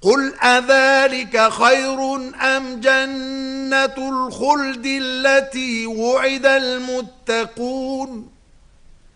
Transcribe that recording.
قل أذلك خير أم جنة الخلد التي وعد المتقون